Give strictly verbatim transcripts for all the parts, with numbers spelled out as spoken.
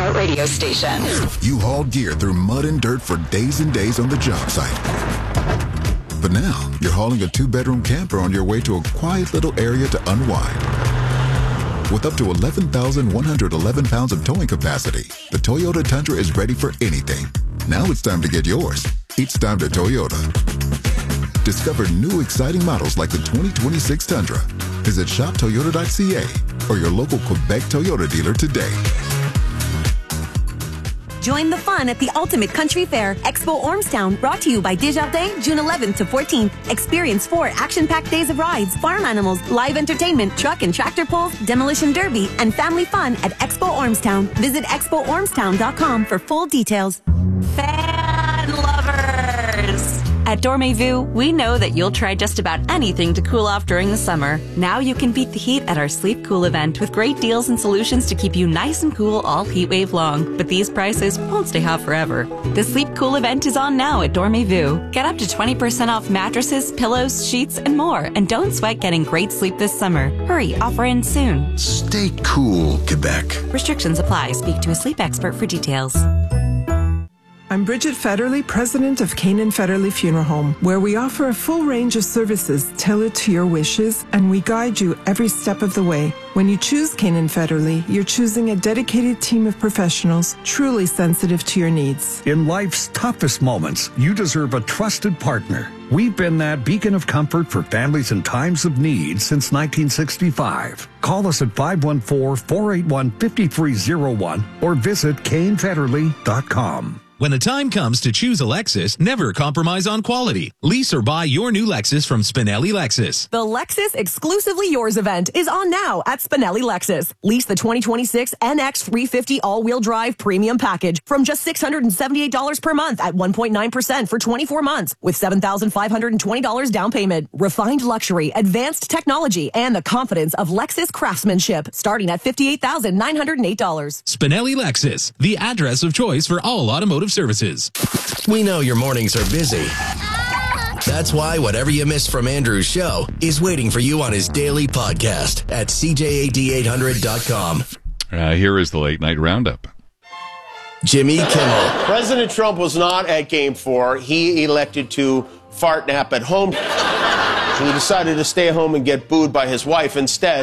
Toyota radio station. You hauled gear through mud and dirt for days and days on the job site. But now, you're hauling a two-bedroom camper on your way to a quiet little area to unwind. With up to eleven thousand one hundred eleven pounds of towing capacity, the Toyota Tundra is ready for anything. Now it's time to get yours. It's time to Toyota. Discover new exciting models like the twenty twenty-six Tundra. Visit shop toyota dot c a or your local Quebec Toyota dealer today. Join the fun at the Ultimate Country Fair, Expo Ormstown, brought to you by Desjardins, June eleventh to fourteenth. Experience four action-packed days of rides, farm animals, live entertainment, truck and tractor pulls, demolition derby, and family fun at Expo Ormstown. Visit expo ormstown dot com for full details. Fan lovers! At Dormez-vous, we know that you'll try just about anything to cool off during the summer. Now you can beat the heat at our Sleep Cool event with great deals and solutions to keep you nice and cool all heat wave long. But these prices won't stay hot forever. The Sleep Cool event is on now at Dormez-vous. Get up to twenty percent off mattresses, pillows, sheets, and more. And don't sweat getting great sleep this summer. Hurry, offer ends soon. Stay cool, Quebec. Restrictions apply. Speak to a sleep expert for details. I'm Bridget Federley, president of Canaan Federley Funeral Home, where we offer a full range of services tailored to your wishes, and we guide you every step of the way. When you choose Canaan Federley, you're choosing a dedicated team of professionals truly sensitive to your needs. In life's toughest moments, you deserve a trusted partner. We've been that beacon of comfort for families in times of need since nineteen sixty-five. Call us at five one four, four eight one, five three zero one or visit kane federley dot com. When the time comes to choose a Lexus, never compromise on quality. Lease or buy your new Lexus from Spinelli Lexus. The Lexus Exclusively Yours event is on now at Spinelli Lexus. Lease the twenty twenty-six N X three fifty all-wheel drive premium package from just six hundred seventy-eight dollars per month at one point nine percent for twenty-four months with seven thousand five hundred twenty dollars down payment. Refined luxury, advanced technology, and the confidence of Lexus craftsmanship starting at fifty-eight thousand nine hundred eight dollars. Spinelli Lexus, the address of choice for all automotive services. We know your mornings are busy. That's why whatever you missed from Andrew's show is waiting for you on his daily podcast at c j a d eight hundred dot com. Uh, here is the late night roundup. Jimmy Kimmel. President Trump was not at Game four. He elected to fart nap at home. He decided to stay home and get booed by his wife instead.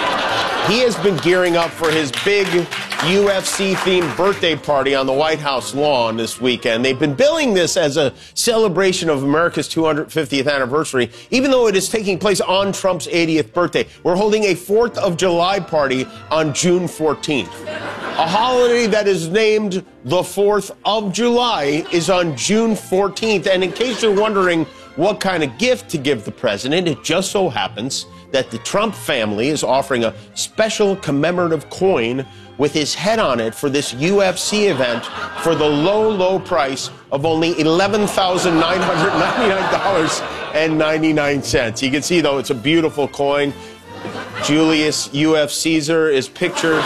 He has been gearing up for his big U F C-themed birthday party on the White House lawn this weekend. They've been billing this as a celebration of America's two hundred fiftieth anniversary, even though it is taking place on Trump's eightieth birthday. We're holding a fourth of July party on June fourteenth. A holiday that is named the fourth of July is on June fourteenth. And in case you're wondering what kind of gift to give the president, it just so happens that the Trump family is offering a special commemorative coin with his head on it for this U F C event for the low, low price of only eleven thousand nine hundred ninety-nine dollars and ninety-nine cents. You can see, though, it's a beautiful coin. Julius U F Caesar is pictured.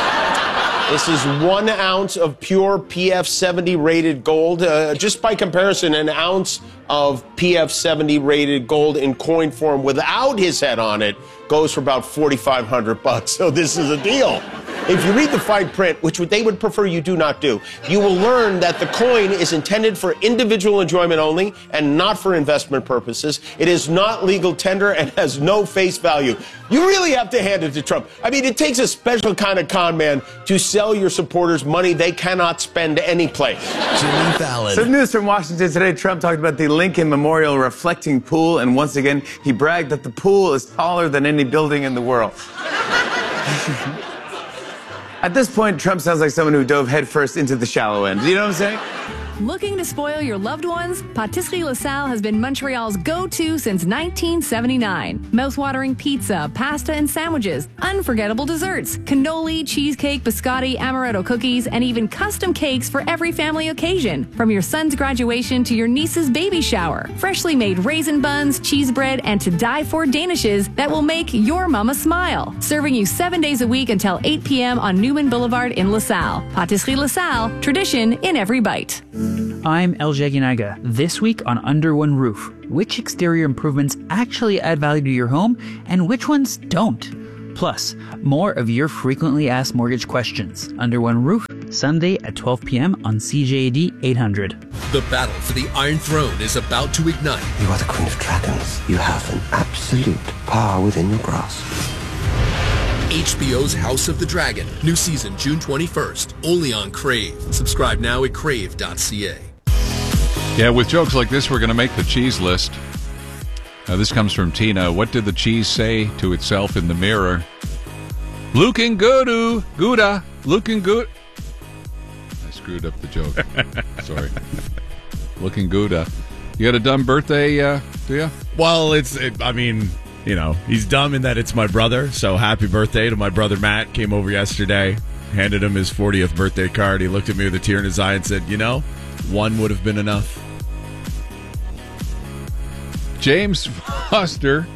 This is one ounce of pure P F seventy rated gold. Uh, just by comparison, an ounce of P F seventy rated gold in coin form without his head on it goes for about forty-five hundred bucks. So this is a deal. If you read the fine print, which they would prefer you do not do, you will learn that the coin is intended for individual enjoyment only and not for investment purposes. It is not legal tender and has no face value. You really have to hand it to Trump. I mean, it takes a special kind of con man to sell your supporters money they cannot spend anyplace. Jimmy Fallon. Some news from Washington today. Trump talked about the Lincoln Memorial reflecting pool, and once again, he bragged that the pool is taller than any building in the world. At this point, Trump sounds like someone who dove headfirst into the shallow end. You know what I'm saying? Looking to spoil your loved ones? Patisserie LaSalle has been Montreal's go-to since nineteen seventy-nine. Mouth-watering pizza, pasta, and sandwiches, unforgettable desserts, cannoli, cheesecake, biscotti, amaretto cookies, and even custom cakes for every family occasion. From your son's graduation to your niece's baby shower. Freshly made raisin buns, cheese bread, and to-die-for danishes that will make your mama smile. Serving you seven days a week until eight p.m. on Newman Boulevard in LaSalle. Patisserie LaSalle, tradition in every bite. I'm El Jaginaga. This week on Under One Roof, which exterior improvements actually add value to your home and which ones don't? Plus, more of your frequently asked mortgage questions. Under One Roof, Sunday at twelve p.m. on C J A D eight hundred. The battle for the Iron Throne is about to ignite. You are the Queen of Dragons. You have an absolute power within your grasp. H B O's House of the Dragon. New season June twenty-first. Only on Crave. Subscribe now at crave dot c a. Yeah, with jokes like this, we're going to make the cheese list. Uh, this comes from Tina. What did the cheese say to itself in the mirror? Looking good, Gouda. Looking good. I screwed up the joke. Sorry. Looking Gouda. You got a dumb birthday, uh, do you? Well, it's, it, I mean, you know, he's dumb in that it's my brother. So happy birthday to my brother Matt. Came over yesterday, handed him his fortieth birthday card. He looked at me with a tear in his eye and said, you know, one would have been enough. James Foster,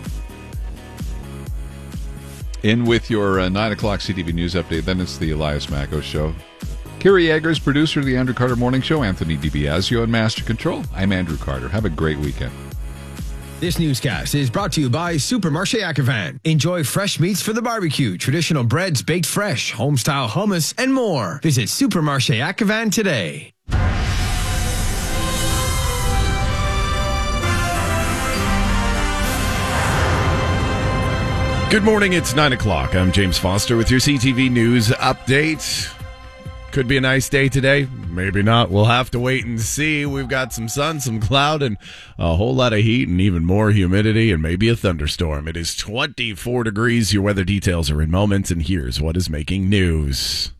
in with your uh, nine o'clock C T V News update. Then it's the Elias Macko Show. Kiri Yeager's producer of the Andrew Carter Morning Show, Anthony DiBiasio, and Master Control. I'm Andrew Carter. Have a great weekend. This newscast is brought to you by Supermarché Ackervan. Enjoy fresh meats for the barbecue, traditional breads baked fresh, home-style hummus, and more. Visit Supermarché Ackervan today. Good morning, it's nine o'clock. I'm James Foster with your C T V News update. Could be a nice day today. Maybe not. We'll have to wait and see. We've got some sun, some cloud, and a whole lot of heat and even more humidity and maybe a thunderstorm. It is twenty-four degrees. Your weather details are in moments, and here's what is making news.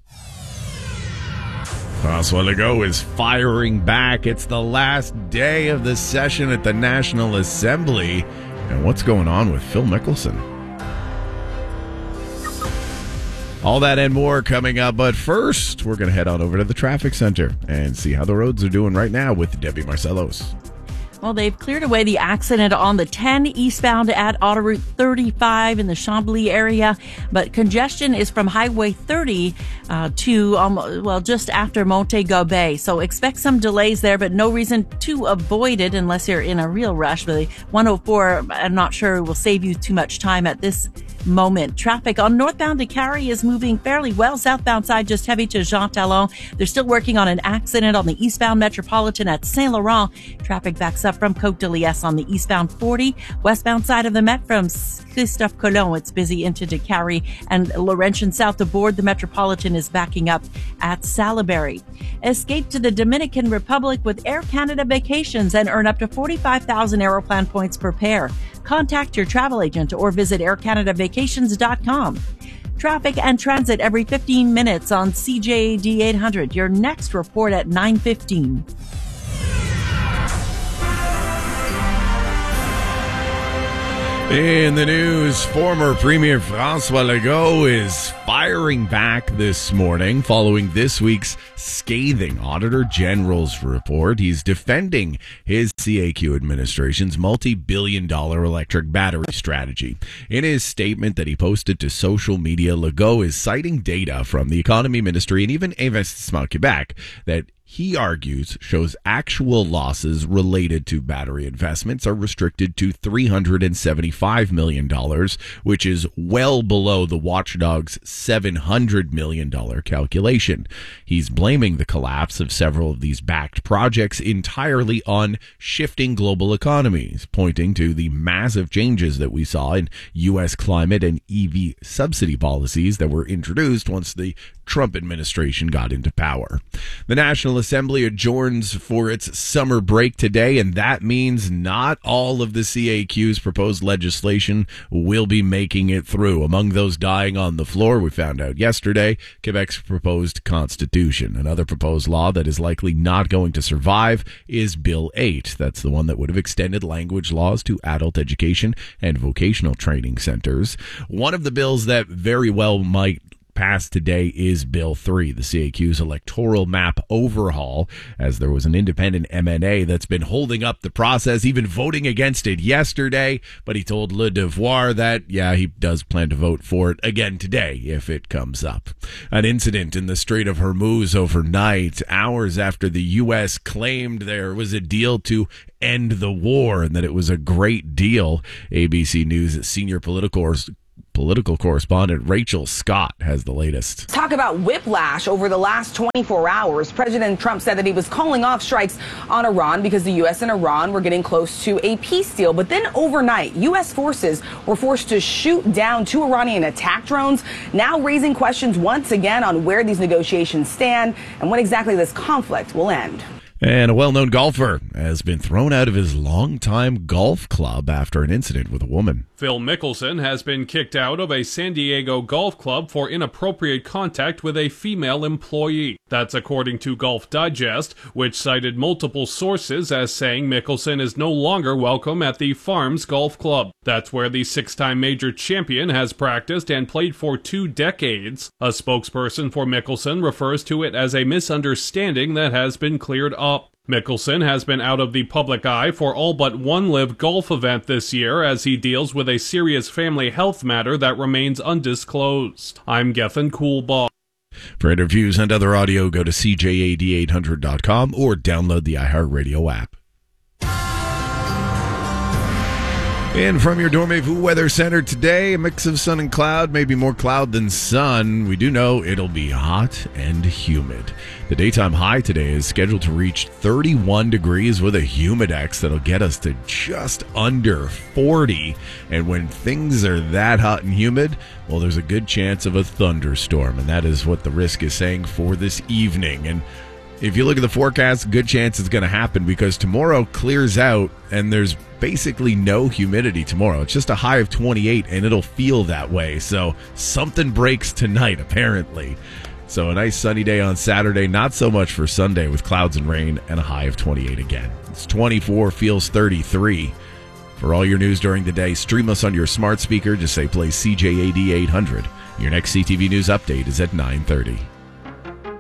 François Legault is firing back. It's the last day of the session at the National Assembly. And what's going on with Phil Mickelson? All that and more coming up, but first, we're going to head on over to the traffic center and see how the roads are doing right now with Debbie Marcellos. Well, they've cleared away the accident on the ten eastbound at Autoroute thirty-five in the Chambly area, but congestion is from Highway thirty uh, to, um, well, just after Montego Bay. So expect some delays there, but no reason to avoid it unless you're in a real rush. But the one oh four, I'm not sure will save you too much time at this moment. Traffic on northbound to Cary is moving fairly well. Southbound side just heavy to Jean Talon. They're still working on an accident on the eastbound Metropolitan at Saint Laurent. Traffic backs up from Côte de Liesse on the eastbound forty. Westbound side of the Met from Christophe Colomb, it's busy into Décarie, and Laurentian south to Bourg, the Metropolitan is backing up at Salaberry. Escape to the Dominican Republic with Air Canada Vacations and earn up to forty-five thousand Aeroplan points per pair. Contact your travel agent or visit air canada vacations dot com. Traffic and transit every fifteen minutes on C J A D eight hundred. Your next report at nine fifteen. In the news, former Premier François Legault is firing back this morning following this week's scathing Auditor General's report. He's defending his C A Q administration's multi-billion dollar electric battery strategy. In his statement that he posted to social media, Legault is citing data from the Economy Ministry and even Investissement Québec that he argues shows actual losses related to battery investments are restricted to three hundred seventy-five million dollars, which is well below the watchdog's seven hundred million dollars calculation. He's blaming the collapse of several of these backed projects entirely on shifting global economies, pointing to the massive changes that we saw in U S climate and E V subsidy policies that were introduced once the Trump administration got into power. The National Assembly adjourns for its summer break today, and that means not all of the C A Q's proposed legislation will be making it through. Among those dying on the floor, we found out yesterday, Quebec's proposed constitution. Another proposed law that is likely not going to survive is Bill eight. That's the one that would have extended language laws to adult education and vocational training centers. One of the bills that very well might passed today is Bill three, the C A Q's electoral map overhaul, as there was an independent M N A that's been holding up the process, even voting against it yesterday, but he told Le Devoir that, yeah, he does plan to vote for it again today if it comes up. An incident in the Strait of Hormuz overnight, hours after the U S claimed there was a deal to end the war and that it was a great deal. A B C News senior political Political correspondent Rachel Scott has the latest. Talk about whiplash over the last twenty-four hours. President Trump said that he was calling off strikes on Iran because the U S and Iran were getting close to a peace deal. But then overnight, U S forces were forced to shoot down two Iranian attack drones, now raising questions once again on where these negotiations stand and when exactly this conflict will end. And a well-known golfer has been thrown out of his longtime golf club after an incident with a woman. Phil Mickelson has been kicked out of a San Diego golf club for inappropriate contact with a female employee. That's according to Golf Digest, which cited multiple sources as saying Mickelson is no longer welcome at the Farms Golf Club. That's where the six-time major champion has practiced and played for two decades. A spokesperson for Mickelson refers to it as a misunderstanding that has been cleared up. Mickelson has been out of the public eye for all but one live golf event this year as he deals with a serious family health matter that remains undisclosed. I'm Gethin Coolbaugh. For interviews and other audio, go to C J A D eight hundred dot com or download the iHeartRadio app. And from your Dormez-vous Weather Center today, a mix of sun and cloud, maybe more cloud than sun. We do know it'll be hot and humid. The daytime high today is scheduled to reach thirty-one degrees with a humidex that'll get us to just under forty. And when things are that hot and humid, well, there's a good chance of a thunderstorm. And that is what the risk is saying for this evening. And if you look at the forecast, good chance it's going to happen because tomorrow clears out and there's basically no humidity tomorrow. It's just a high of twenty-eight and it'll feel that way. So something breaks tonight, apparently. So a nice sunny day on Saturday, not so much for Sunday with clouds and rain and a high of twenty-eight again. It's twenty-four, feels thirty-tee. For all your news during the day, stream us on your smart speaker. Just say play C J A D eight hundred. Your next C T V News update is at nine thirty.